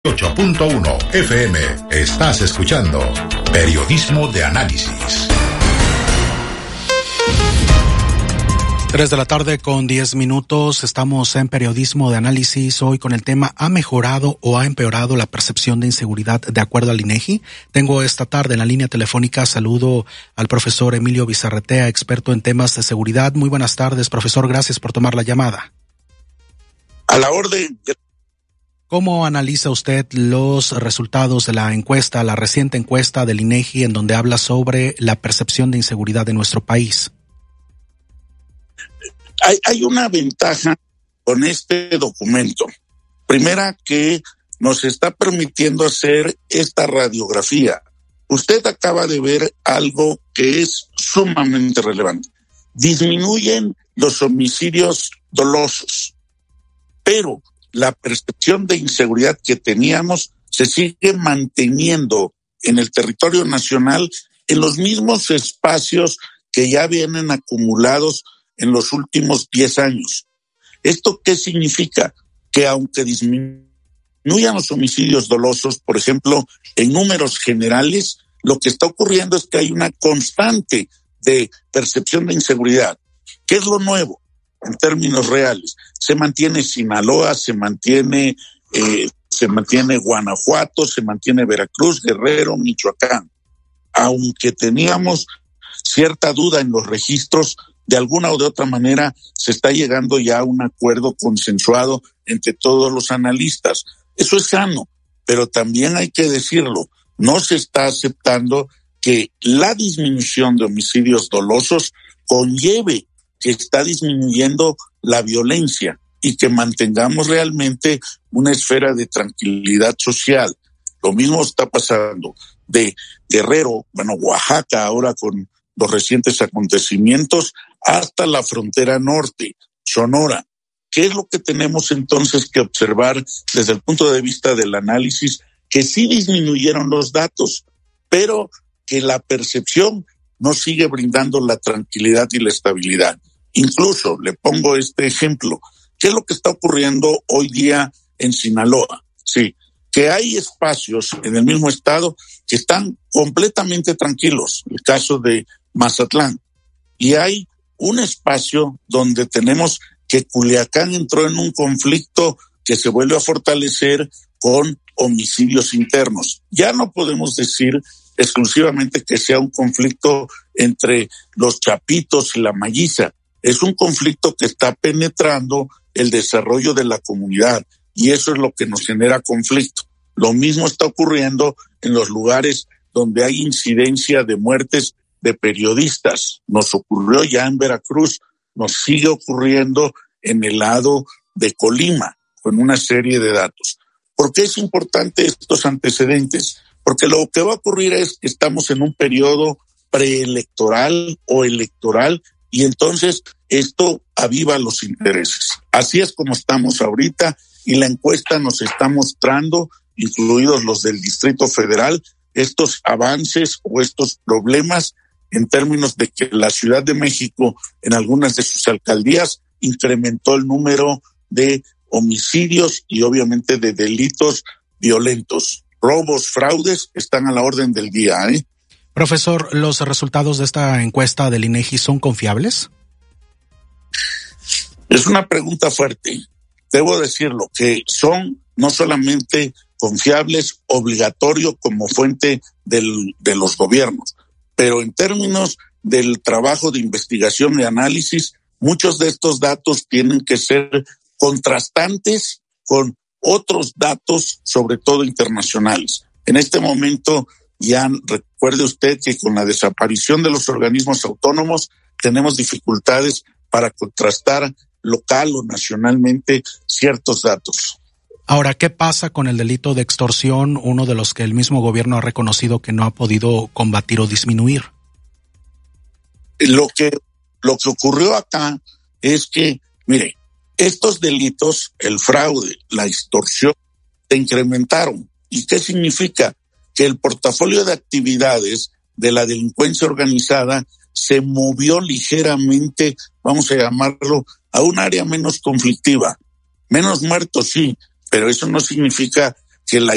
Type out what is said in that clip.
8.1 FM. Estás escuchando Periodismo de Análisis. 3 de la tarde con 10 minutos. Estamos en Periodismo de Análisis hoy con el tema ¿ha mejorado o ha empeorado la percepción de inseguridad de acuerdo al INEGI? Tengo esta tarde en la línea telefónica, saludo al profesor Emilio Bizarretea, experto en temas de seguridad. Muy buenas tardes, profesor, gracias por tomar la llamada. A la orden. ¿Cómo analiza usted los resultados de la encuesta, la reciente encuesta del INEGI, en donde habla sobre la percepción de inseguridad de nuestro país? Hay una ventaja con este documento. Primera, que nos está permitiendo hacer esta radiografía. Usted acaba de ver algo que es sumamente relevante. Disminuyen los homicidios dolosos, pero la percepción de inseguridad que teníamos se sigue manteniendo en el territorio nacional en los mismos espacios que ya vienen acumulados en los últimos 10 años. ¿Esto qué significa? Que aunque disminuyan los homicidios dolosos, por ejemplo, en números generales, lo que está ocurriendo es que hay una constante de percepción de inseguridad. ¿Qué es lo nuevo en términos reales? Se mantiene Sinaloa, se mantiene Guanajuato, se mantiene Veracruz, Guerrero, Michoacán. Aunque teníamos cierta duda en los registros, de alguna o de otra manera se está llegando ya a un acuerdo consensuado entre todos los analistas. Eso es sano, pero también hay que decirlo, no se está aceptando que la disminución de homicidios dolosos conlleve que está disminuyendo la violencia y que mantengamos realmente una esfera de tranquilidad social. Lo mismo está pasando de Guerrero, Oaxaca ahora con los recientes acontecimientos, hasta la frontera norte, Sonora. ¿Qué es lo que tenemos entonces que observar desde el punto de vista del análisis? Que sí disminuyeron los datos, pero que la percepción no sigue brindando la tranquilidad y la estabilidad. Incluso, le pongo este ejemplo, ¿qué es lo que está ocurriendo hoy día en Sinaloa? Sí, que hay espacios en el mismo estado que están completamente tranquilos, el caso de Mazatlán, y hay un espacio donde tenemos que Culiacán entró en un conflicto que se vuelve a fortalecer con homicidios internos. Ya no podemos decir exclusivamente que sea un conflicto entre los chapitos y la malliza. Es un conflicto que está penetrando el desarrollo de la comunidad y eso es lo que nos genera conflicto. Lo mismo está ocurriendo en los lugares donde hay incidencia de muertes de periodistas. Nos ocurrió ya en Veracruz, nos sigue ocurriendo en el lado de Colima, con una serie de datos. ¿Por qué es importante estos antecedentes? Porque lo que va a ocurrir es que estamos en un periodo preelectoral o electoral y entonces esto aviva los intereses. Así es como estamos ahorita y la encuesta nos está mostrando, incluidos los del Distrito Federal, estos avances o estos problemas en términos de que la Ciudad de México en algunas de sus alcaldías incrementó el número de homicidios y obviamente de delitos violentos. Robos, fraudes están a la orden del día, Profesor, ¿los resultados de esta encuesta del INEGI son confiables? Es una pregunta fuerte. Debo decirlo, que son no solamente confiables, obligatorio como fuente de los gobiernos, pero en términos del trabajo de investigación y análisis, muchos de estos datos tienen que ser contrastantes con otros datos, sobre todo internacionales. En este momento, ya recuerde usted que con la desaparición de los organismos autónomos tenemos dificultades para contrastar local o nacionalmente ciertos datos. Ahora, ¿qué pasa con el delito de extorsión, uno de los que el mismo gobierno ha reconocido que no ha podido combatir o disminuir? Lo que ocurrió acá es que, mire, estos delitos, el fraude, la extorsión, se incrementaron. ¿Y qué significa? Que el portafolio de actividades de la delincuencia organizada se movió ligeramente, vamos a llamarlo, a un área menos conflictiva. Menos muertos, sí, pero eso no significa que la